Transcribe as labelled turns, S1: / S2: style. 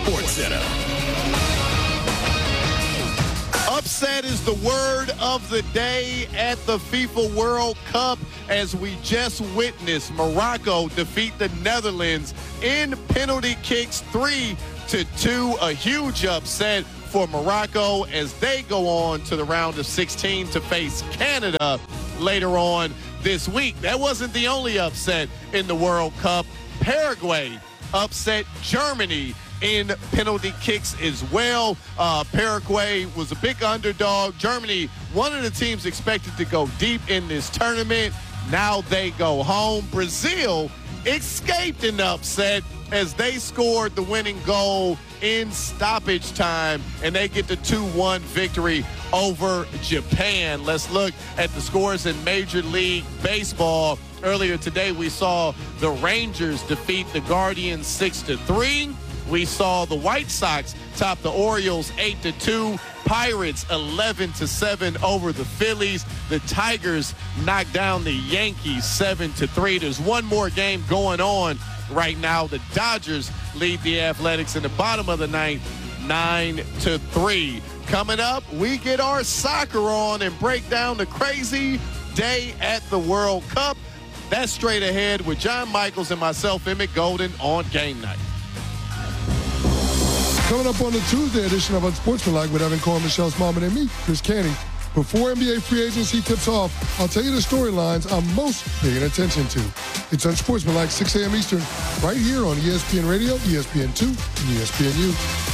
S1: SportsCenter.
S2: Upset is the word of the day at the FIFA World Cup as we just witnessed Morocco defeat the Netherlands in penalty kicks 3-2. A huge upset for Morocco as they go on to the round of 16 to face Canada later on this week. That wasn't the only upset in the World Cup. Paraguay upset Germany in penalty kicks as well. Paraguay was a big underdog. Germany, one of the teams expected to go deep in this tournament. Now they go home. Brazil escaped an upset as they scored the winning goal in stoppage time, and they get the 2-1 victory over Japan. Let's look at the scores in Major League Baseball. Earlier today, we saw the Rangers defeat the Guardians 6-3. We saw the White Sox top the Orioles 8-2. Pirates 11-7 over the Phillies. The Tigers knocked down the Yankees 7-3. There's one more game going on right now. The Dodgers lead the Athletics in the bottom of the ninth 9-3. Coming up, we get our soccer on and break down the crazy day at the World Cup. That's straight ahead with John Michaels and myself, Emmett Golden, on Game Night.
S3: Coming up on the Tuesday edition of Unsportsmanlike with Evan Cohen, Michelle Smallman, and me, Chris Canty. Before NBA free agency tips off, I'll tell you the storylines I'm most paying attention to. It's Unsportsmanlike, 6 a.m. Eastern, right here on ESPN Radio, ESPN2, and ESPNU.